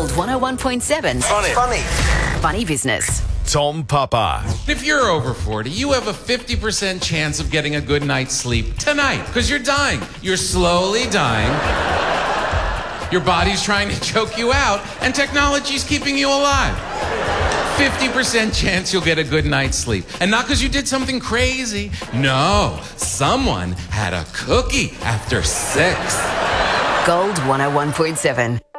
Gold 101.7. Funny business. Tom Papa. If you're over 40, you have a 50% chance of getting a good night's sleep tonight because you're dying. You're slowly dying. Your body's trying to choke you out, and technology's keeping you alive. 50% chance you'll get a good night's sleep. And not because you did something crazy. No, someone had a cookie after 6. Gold 101.7.